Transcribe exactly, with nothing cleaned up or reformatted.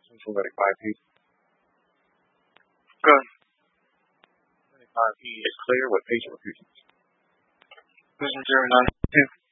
Central Medic five P. Good. Medic five P is clear with patient refusions. Vision zero nine two.